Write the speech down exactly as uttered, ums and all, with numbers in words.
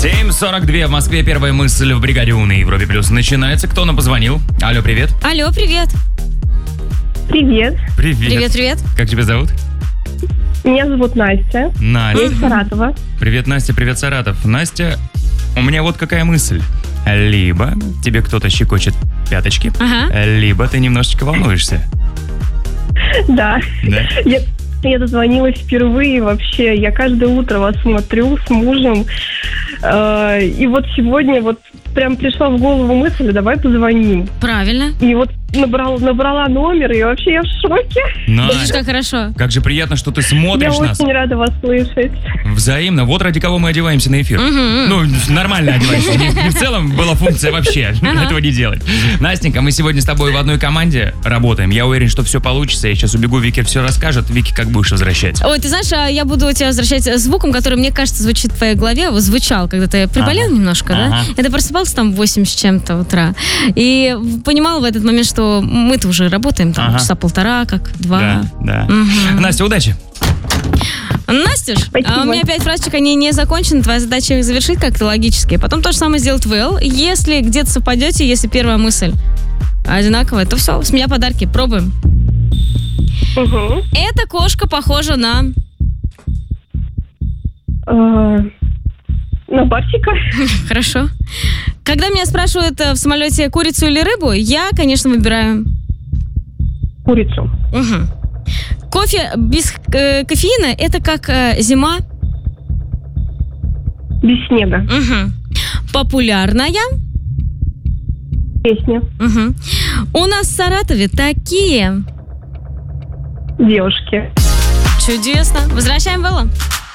семь сорок два в Москве. Первая мысль в бригаде У на Европе Плюс начинается. Кто нам позвонил? Алло, привет. Алло, привет. Привет. Привет. Привет, привет. Как тебя зовут? Меня зовут Настя. Настя. Я из Саратова. Привет, Настя, привет, Саратов. Настя, у меня вот какая мысль. Либо тебе кто-то щекочет пяточки, Ага. либо ты немножечко волнуешься. Да. Да? Я, я дозвонилась впервые вообще. Я каждое утро вас смотрю с мужем. Э, и вот сегодня вот прям пришла в голову мысль, давай позвоним. Правильно. И вот набрал, набрала номер, и вообще я в шоке. Видишь, Настя, как хорошо. как же приятно, что ты смотришь Я нас. очень рада вас слышать. Взаимно. Вот ради кого мы одеваемся на эфир. Мгм. Ну, нормально одеваемся. Не, не в целом была функция вообще Ага. этого не делать. Настенька, мы сегодня с тобой в одной команде работаем. Я уверен, что все получится. Я сейчас убегу, Вики все расскажет. Вики, как будешь возвращать? Ой, ты знаешь, а я буду тебя возвращать звуком, который, мне кажется, звучит в твоей голове. Вот звучал, когда ты приболел Ага. немножко, Ага. да? Я просыпался там в восемь с чем-то утра. И понимала в этот момент, что мы-то уже работаем там Ага. часа полтора, как два. Да, да. Мгм. Настя, удачи. Настюш, Спасибо. а у меня пять фразочек, они не закончены. Твоя задача их завершить как-то логически. Потом то же самое сделать Вэл. Если где-то совпадете, если первая мысль одинаковая, то все, с меня подарки. Пробуем. Угу. Эта кошка похожа на... Э, на Барсика. Хорошо. Когда меня спрашивают э, в самолете курицу или рыбу, я, конечно, выбираю... Курицу. Мгм. Кофе без э, кофеина – это как э, зима. Без снега. Мгм. Популярная. Песня. Мгм. У нас в Саратове такие... Девушки. Чудесно. Возвращаем Вэлла.